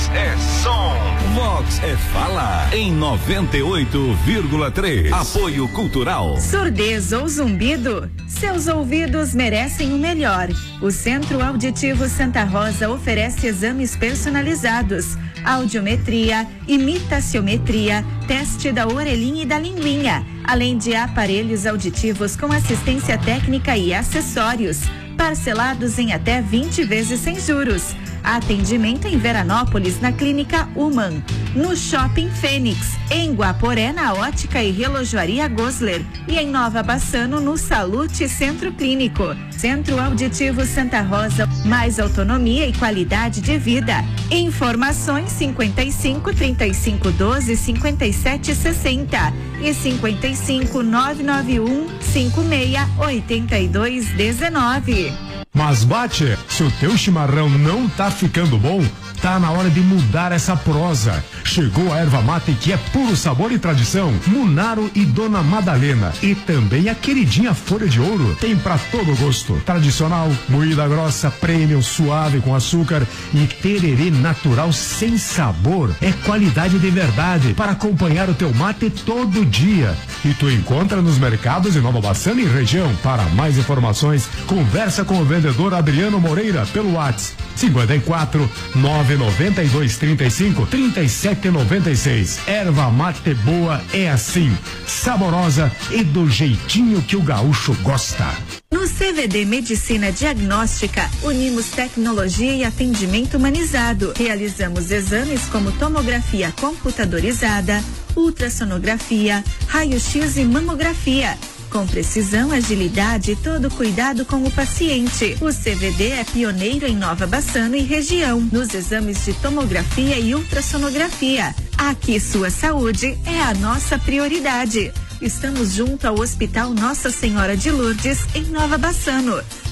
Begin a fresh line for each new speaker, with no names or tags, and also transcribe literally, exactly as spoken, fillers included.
é som. Vox é fala em noventa e oito vírgula três. Apoio Cultural.
Surdez ou zumbido? Seus ouvidos merecem o melhor. O Centro Auditivo Santa Rosa oferece exames personalizados, audiometria, imitaciometria, teste da orelhinha e da linguinha, além de aparelhos auditivos com assistência técnica e acessórios, parcelados em até vinte vezes sem juros. Atendimento em Veranópolis, na Clínica Human, no Shopping Fênix, em Guaporé, na Ótica e Relojoaria Gosler, e em Nova Bassano, no Salute Centro Clínico. Centro Auditivo Santa Rosa, mais autonomia e qualidade de vida. Informações cinquenta e cinco, trinta e cinco, doze, cinquenta e sete, sessenta e cinquenta e cinco, nove nove um, cinco seis, oito dois um nove.
Mas bate, se o teu chimarrão não tá ficando bom, tá na hora de mudar essa prosa. Chegou a erva mate que é puro sabor e tradição. Munaro e Dona Madalena. E também a queridinha Folha de Ouro. Tem pra todo gosto. Tradicional, moída grossa, premium, suave com açúcar e tererê natural sem sabor. É qualidade de verdade para acompanhar o teu mate todo dia. E tu encontra nos mercados de Nova Bassano e região. Para mais informações, conversa com o vendedor Adriano Moreira pelo WhatsApp cinquenta e quatro, nove noventa e dois, trinta e cinco, trinta e sete noventa e seis. Erva mate boa é assim, saborosa e do jeitinho que o gaúcho gosta.
No C V D Medicina Diagnóstica, unimos tecnologia e atendimento humanizado. Realizamos exames como tomografia computadorizada, ultrassonografia, raio-x e mamografia. Com precisão, agilidade e todo cuidado com o paciente. O C V D é pioneiro em Nova Bassano e região, nos exames de tomografia e ultrassonografia. Aqui sua saúde é a nossa prioridade. Estamos junto ao Hospital Nossa Senhora de Lourdes, em Nova Bassano.